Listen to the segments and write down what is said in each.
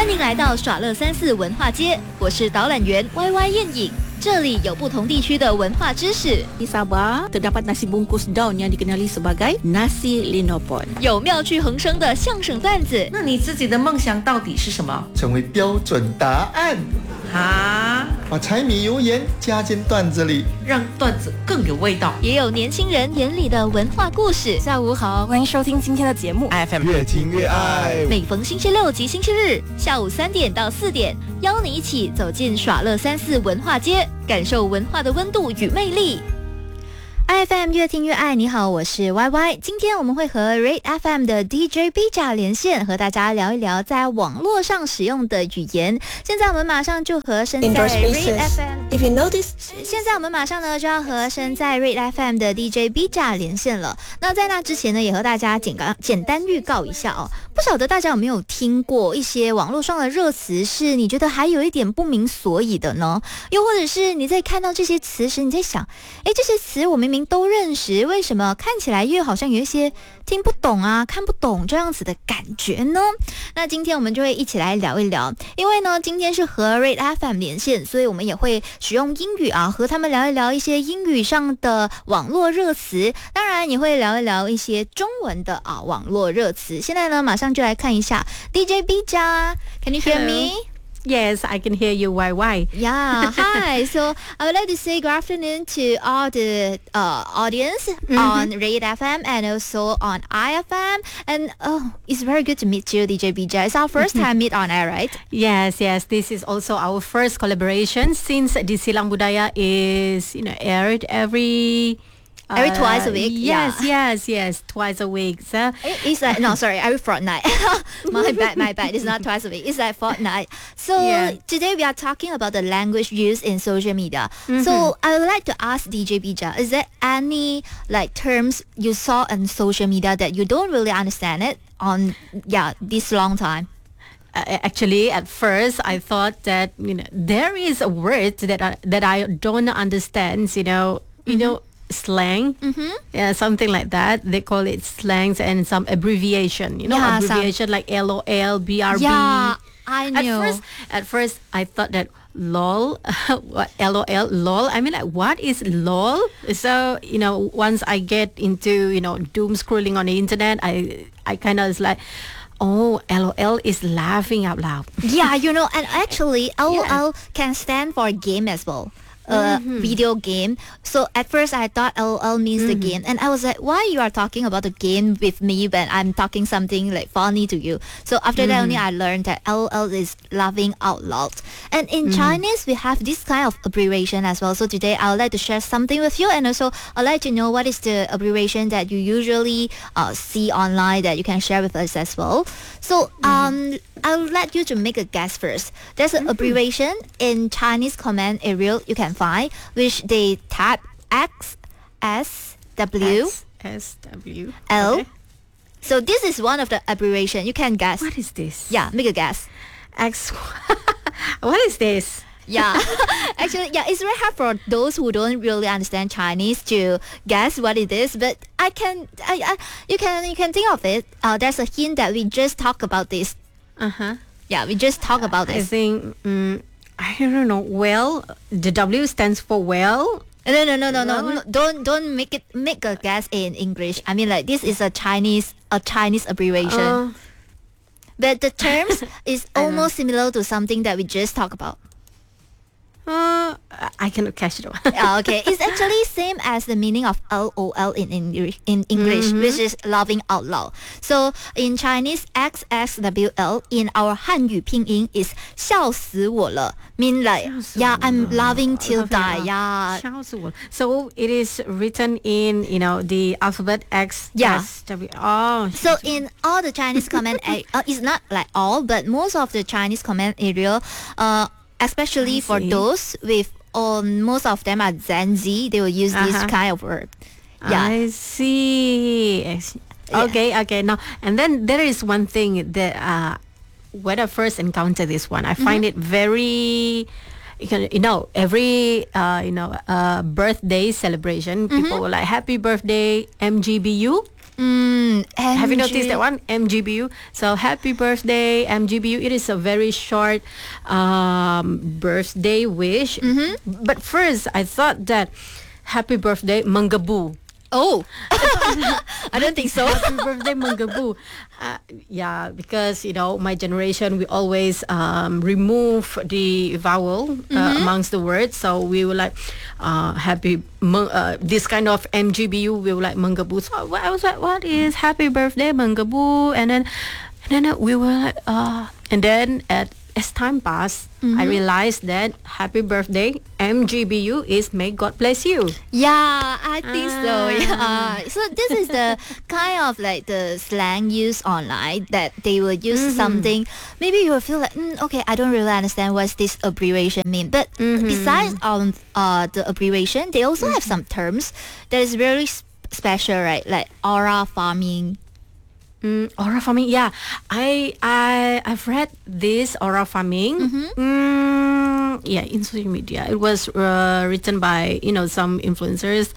欢迎来到耍乐34文化街，我是导览员 YY 燕颖。这里有不同地区的文化知识。 Di Sabah, terdapat nasi bungkus daun yang dikenali sebagai nasi linopon. 有妙趣横生的相声段子。 那你自己的梦想到底是什么？ 成为标准答案。 啊， 把柴米油盐加进段子里， 让段子更有味道。 也有年轻人眼里的文化故事。 下午好，欢迎收听今天的节目 FM 越听越爱。 每逢星期六及星期日下午3点到4点，邀你一起走进耍乐34文化街，感受文化的温度与魅力。IFM 越听越爱，你好，我是 YY。今天我们会和 Rate FM 的 DJ Bija 连线，和大家聊一聊在网络上使用的语言。现在我们马上就和身在 Rate FM， If you notice， 现在我们马上呢就要和身在 Rate FM 的 DJ Bija 连线了。那在那之前呢，也和大家简单预告一下哦。不晓得大家有没有听过一些网络上的热词，是你觉得还有一点不明所以的呢？又或者是你在看到这些词时，你在想，这些词我明明都认识，为什么看起来又好像有一些听不懂啊、看不懂这样子的感觉呢？那今天我们就会一起来聊一聊，因为呢，今天是和 Rate FM 连线，所以我们也会使用英语啊，和他们聊一聊一些英语上的网络热词，当然也会聊一聊一些中文的网络热词。现在呢，马上就来看一下 DJ Bija， Can you hear me? Yes, I can hear you, YY. Yeah, hi. So I would like to say good afternoon to all the audience on Rate FM and also on IFM. And it's very good to meet you, DJ Bija. It's our first time meet on air, right? Yes. This is also our first collaboration since the Silang Budaya is, aired every twice a week. Yes, twice a week. So it's like every fortnight. my bad. It's not twice a week. It's like fortnight. So today we are talking about the language used in social media. So I would like to ask DJ Bija, is there any terms you saw on social media that you don't really understand it on this long time? Actually, at first, I thought that there is a word that I don't understand. Slang, something like that. They call it slangs and some abbreviation. Abbreviation like LOL, BRB. Yeah, I know. At first, I thought that lol, what LOL, lol. I mean, what is lol? So once I get into doom scrolling on the internet, I kind of was like, oh, LOL is laughing out loud. Yeah, and actually, LOL can stand for game as well. Video game. So at first I thought LOL means the game, and I was like, why you are talking about the game with me when I'm talking something like funny to you? So after that only I learned that LOL is laughing out loud. And in Chinese we have this kind of abbreviation as well. So today I would like to share something with you, and also I'd like to know what is the abbreviation that you usually see online that you can share with us as well. So I would like you to make a guess first. There's an abbreviation in Chinese comment area you can find, which they type X, S, W, L. Okay. So this is one of the abbreviation. You can guess. What is this? Yeah, make a guess. X. What is this? Yeah, actually, it's very hard for those who don't really understand Chinese to guess what it is. But you can think of it. There's a hint that we just talk about this. Yeah, we just talk about this. I think I don't know. Well, the W stands for well. No. Don't make a guess in English. I mean, this is a Chinese abbreviation. But the terms is almost similar to something that we just talked about. I cannot catch it all. Okay, it's actually same as the meaning of LOL in English, which is laughing out loud. So in Chinese, XXWL in our Hanyu pinyin is 笑死我了, mean I'm laughing till die. Yeah. 笑死我了. So it is written in the alphabet X, S, W. Oh. So in all the Chinese comment, it's not like all, but most of the Chinese comment area, especially for those with most of them are Gen Z, they will use this kind of word. Yeah. I see. Okay. Now, and then there is one thing that when I first encountered this one, I find it very, every birthday celebration, people were like, happy birthday MGBU. Have you noticed that one? MGBU. So happy birthday, MGBU. It is a very short birthday wish. But first, I thought that happy birthday, Manggabu. Oh, I don't think so. Happy birthday, Manggabu. Yeah, because my generation, we always remove the vowel amongst the words. So we were like this kind of MGBU. We were like Manggabu. So I was like, what is happy birthday, Manggabu? And then we were like, and then as time passed, I realized that happy birthday, MGBU, is may God bless you. Yeah, I think so. Yeah. So this is the kind of like the slang used online that they will use something. Maybe you will feel like, okay, I don't really understand what this abbreviation mean. But besides the abbreviation, they also have some terms that is very special, right? Like aura farming. Aura farming, yeah. I've read this aura farming. Yeah, in social media. It was written by some influencers.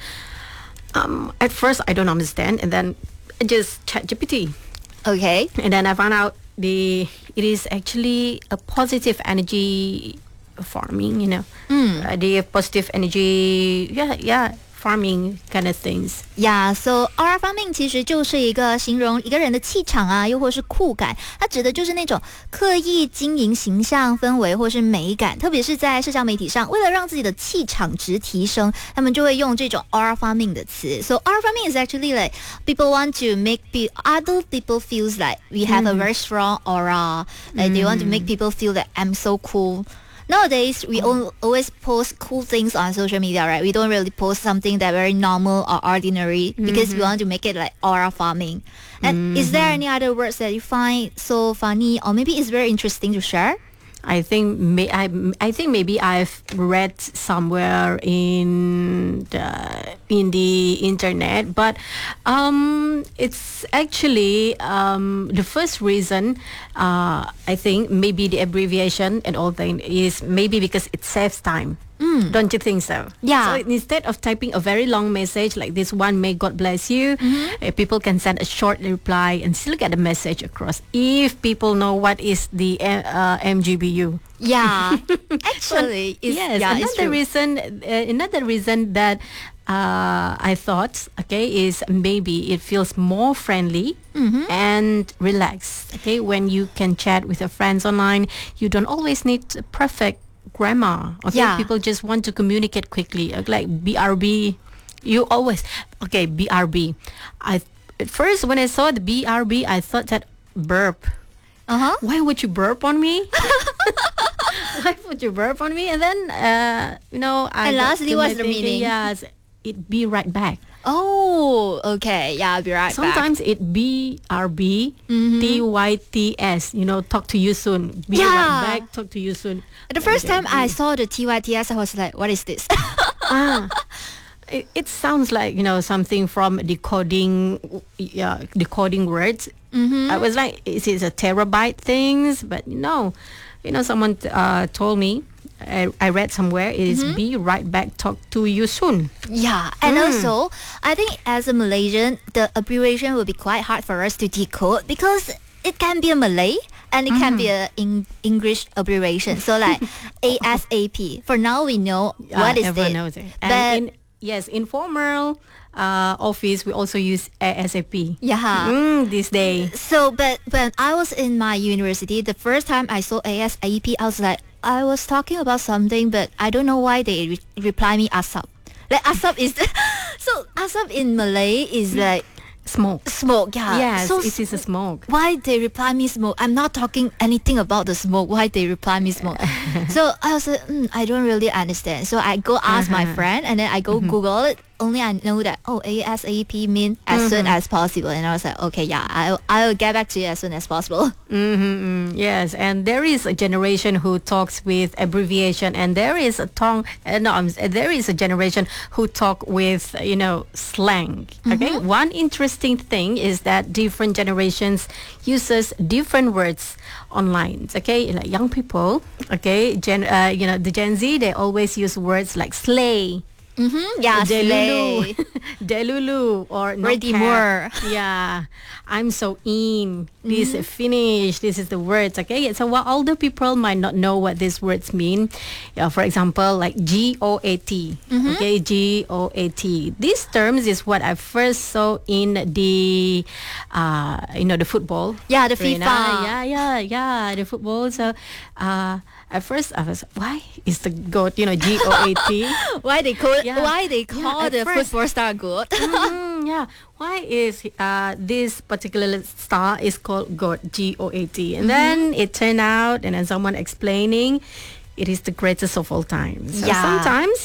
At first, I don't understand, and then I just ChatGPT. Okay. And then I found out it is actually a positive energy farming. The positive energy. Yeah. Farming kind of things. Yeah, so aura farming 其实就是一个形容一个人的气场啊，又或是酷感，它指的就是那种刻意经营形象、氛围或是美感，特别是在社交媒体上，为了让自己的气场值提升，他们就会用这种 aura farming 的词。So aura farming is actually like people want to make other people feels like we have a very strong aura, like they want to make people feel that I'm so cool. Nowadays, we always post cool things on social media, right? We don't really post something that very normal or ordinary because we want to make it like aura farming. And is there any other words that you find so funny or maybe it's very interesting to share? I think maybe I've read somewhere in the internet, but it's actually the first reason. I think maybe the abbreviation and all thing is maybe because it saves time. Don't you think so? Yeah. So instead of typing a very long message like this one, may God bless you, people can send a short reply and still get the message across if people know what is the MGBU. Yeah, actually, another reason that I thought, is maybe it feels more friendly and relaxed. Okay, when you can chat with your friends online, you don't always need perfect grammar. Okay, Yeah. people just want to communicate quickly. Like BRB, you always BRB. At first when I saw the BRB, I thought that burp. Why would you burp on me? Why would you burp on me? And then And lastly, what's the meaning? Yes, it be right back. Oh, okay. Yeah, I'll be right back. Sometimes it BRB, TYTS. Talk to you soon. Be Yeah. right back. Talk to you soon. The first time I saw the TYTS, I was like, what is this? It sounds like something from decoding words. I was like, is it a terabyte things? But no, someone told me. I read somewhere it is be right back. Talk to you soon. Yeah, and also I think as a Malaysian, the abbreviation will be quite hard for us to decode because it can be a Malay and it can be a English abbreviation. So like ASAP. For now, we know what is everyone it. knows it. But And in formal office, we also use ASAP. yeah. This day. So, but when I was in my university, the first time I saw ASAP, I was like, I was talking about something, but I don't know why they reply me ASAP. Like ASAP is, so ASAP in Malay is like Smoke. smoke. Yeah. Yes, So it is a smoke. why they reply me smoke? I'm not talking anything about the smoke. Why they reply me smoke? So I was like, I don't really understand. So I go ask my friend, and then I go Google it. Only I know that ASAP means as soon as possible, and I was like, okay, yeah, I'll get back to you as soon as possible. Yes, and there is a generation who talks with abbreviation, and there is a there is a generation who talk with slang. Okay, one interesting thing is that different generations uses different words online. Okay, like young people. Okay, the Gen Z, they always use words like slay. Yeah, Delulu, slay. Delulu, or no Ready cap. more. Yeah, I'm so in. This finish. This is the words. Okay, so what older people might not know what these words mean. For example, like GOAT. Okay, GOAT. These terms is what I first saw in the, the football. Yeah, the arena. FIFA. Yeah, the football. So, at first I was, why is the GOAT? GOAT. Why they call Yeah. Why they call at the first. football star good? Yeah. Why is this particular star is called GOAT, GOAT? And then it turned out, and then someone explaining, it is the greatest of all time. So Yeah. sometimes,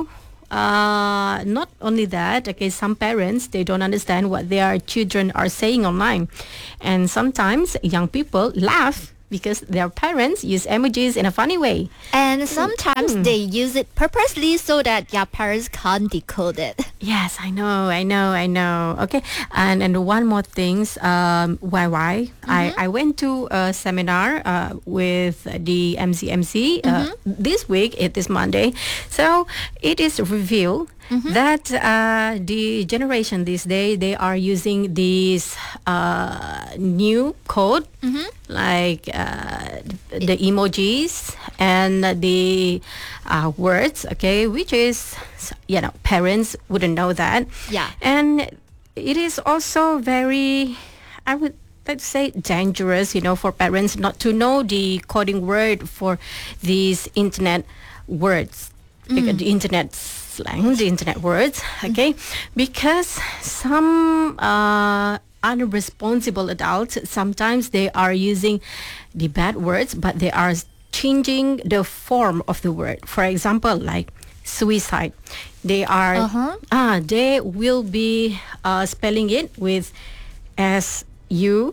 not only that, okay, some parents, they don't understand what their children are saying online. And sometimes young people laugh because their parents use emojis in a funny way. And sometimes they use it purposely so that your parents can't decode it. Yes, I know. Okay, and one more things. YY. I went to a seminar with the MCMC this week. It is Monday, so it is revealed that the generation this day, they are using this new code, like the emojis and the words, okay, which is, parents wouldn't know that. Yeah. And it is also very, I would like to say, dangerous, for parents not to know the coding word for these internet words, like the internet slang, the internet words, okay? Because some unresponsible adults, sometimes they are using the bad words, but they are changing the form of the word. For example, like suicide. They are, they will be spelling it with SUIC4,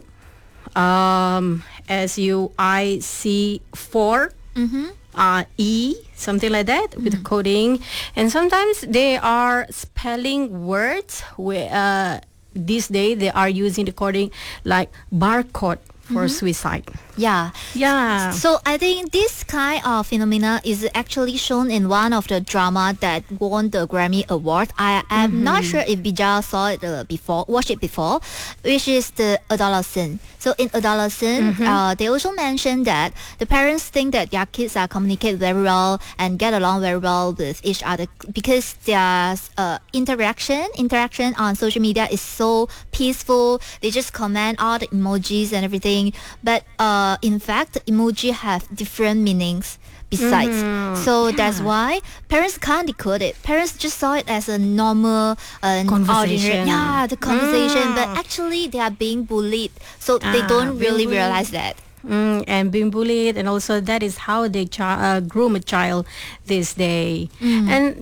E, something like that, with coding. And sometimes they are spelling words where this day they are using the coding like barcode for suicide. Yeah. Yeah. So I think this kind of phenomena is actually shown in one of the drama that won the Grammy Award. I am not sure if Bija saw it watched it before, which is the Adolescent. So in Adolescent, they also mentioned that the parents think that their kids are communicate very well and get along very well with each other because their interaction on social media is so peaceful. They just comment all the emojis and everything. But in fact, emoji have different meanings besides. So that's why parents can't decode it. Parents just saw it as a normal Conversation. the conversation. But actually, they are being bullied. So they don't being really bullied. realize that. And being bullied, and also that is how they groom a child this day. And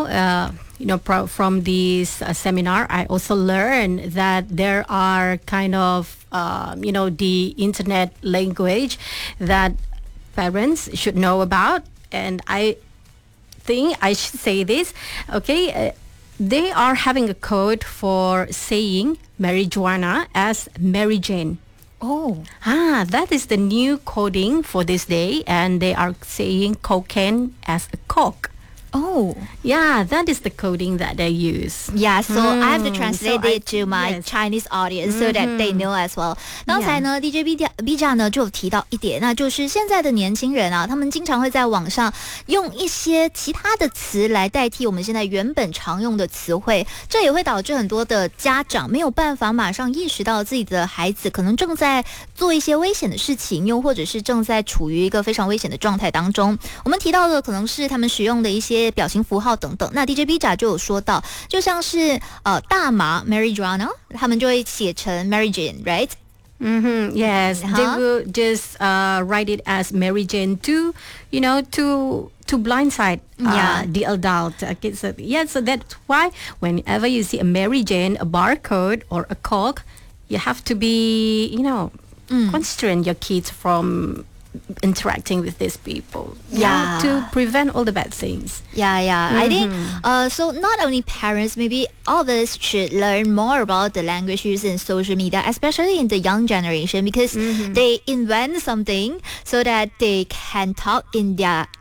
from this seminar, I also learned that there are kind of the internet language that parents should know about. And I think I should say this, okay? They are having a code for saying marijuana as Mary Jane. Oh. That is the new coding for this day, and they are saying cocaine as a coke. Oh. Yeah, that is the coding that they use. Yeah, so I have to translate So it to my yes. Chinese audience so that they know as well. 刚才呢 DJ Bija 呢就有提到一点，那就是现在的年轻人啊，他们经常会在网上用一些其他的词来代替我们现在原本常用的词汇，这也会导致很多的家长没有办法马上意识到自己的孩子可能正在做一些危险的事情，又或者是正在处于一个非常危险的状态当中。我们提到的可能是他们使用的一些表情符号等等，那 DJ Bija 就有说到，就像是大麻 marijuana， 他们就会写成 Mary Jane, right? Yes, they will just write it as Mary Jane to blindside the adult. Okay, so that's why whenever you see a Mary Jane, a barcode or a coke, you have to be, constrain your kids from interacting with these people. Yeah. To prevent all the bad things. Yeah. I think so not only parents, maybe all of us should learn more about the language used in social media, especially in the young generation, because they invent something so that they can talk in their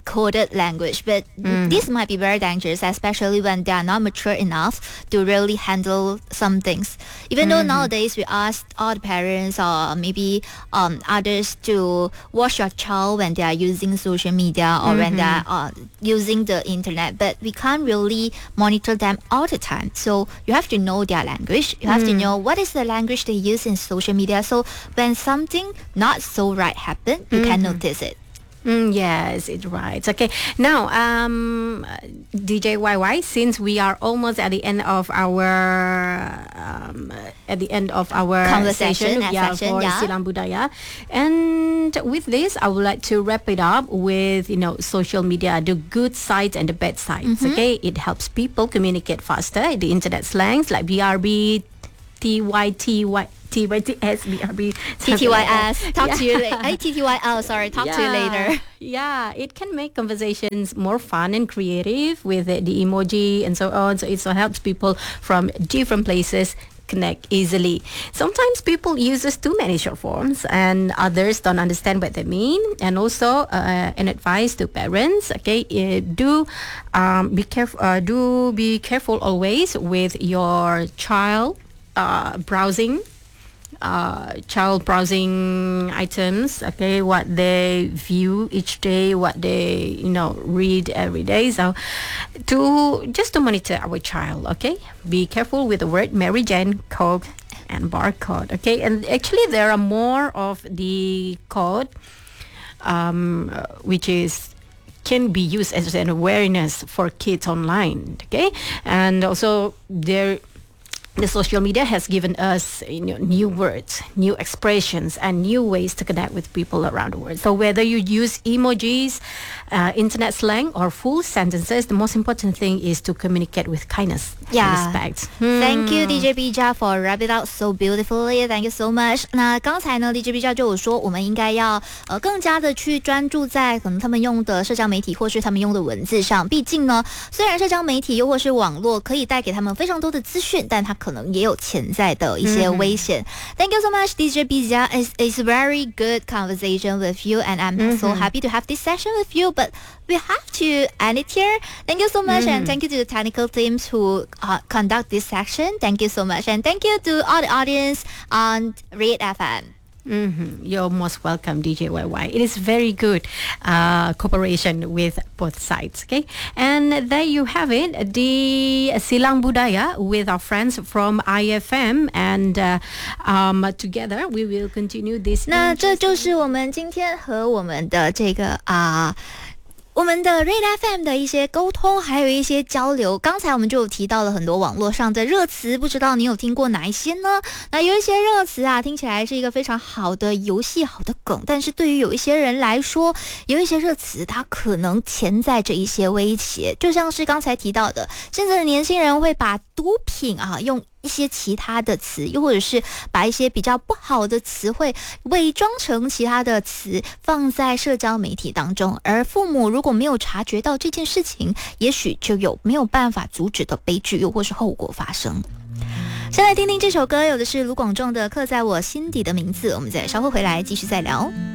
coded language, but this might be very dangerous, especially when they are not mature enough to really handle some things. Even though nowadays we ask all the parents or maybe others to watch your child when they are using social media or when they are using the internet, but we can't really monitor them all the time. So you have to know their language. You have to know what is the language they use in social media. So when something not so right happen, you can notice it. Yes, it's right. Okay, now DJ YY, since we are almost at the end of our conversation for Silang Budaya, and with this, I would like to wrap it up with social media, the good sides and the bad sides. Okay, it helps people communicate faster. The internet slangs like BRB, TYTY. TYTS, BRB, TTYS, talk to you later. TTYL, sorry, talk to you later. Yeah, it can make conversations more fun and creative with the emoji and so on. So it helps people from different places connect easily. Sometimes people uses too many short forms and others don't understand what they mean. And also an advice to parents, okay, do be careful always with your child browsing items, okay, what they view each day, what they read every day. So to monitor our child, okay, be careful with the word Mary Jane, Coke and barcode, okay. And actually there are more of the code which can be used as an awareness for kids online, okay. And also the social media has given us new words, new expressions, and new ways to connect with people around the world. So whether you use emojis, internet slang, or full sentences, the most important thing is to communicate with kindness and respect. Thank you DJ Bija for wrap it out so beautifully. Thank you so much. 那刚才呢 DJ Bija 就有说我们应该要更加的去专注在可能他们用的社交媒体或是他们用的文字上。毕竟呢，虽然社交媒体又或是网络可以带给他们非常多的资讯，但它可能也有潜在的一些危险。Thank you so much, DJ Bija. It's a very good conversation with you, and I'm so happy to have this session with you. But we have to end it here. Thank you so much, and thank you to the technical teams who conduct this section. Thank you so much, and thank you to all the audience on Red FM. You're most welcome, DJ YY. It is very good cooperation with both sides, okay? And there you have it, the Silang Budaya with our friends from IFM, and together we will continue this. 那这就是我们今天和我们的这个我们的 Red FM 的一些沟通，还有一些交流。刚才我们就有提到了很多网络上的热词，不知道你有听过哪一些呢？那有一些热词啊，听起来是一个非常好的游戏、好的梗，但是对于有一些人来说，有一些热词它可能潜在着一些威胁，就像是刚才提到的，现在的年轻人会把毒品用一些其他的词，又或者是把一些比较不好的词汇伪装成其他的词放在社交媒体当中，而父母如果没有察觉到这件事情，也许就没有办法阻止的悲剧又或是后果发生。先来听听这首歌，有的是卢广仲的《刻在我心底的名字》，我们再稍后回来继续再聊。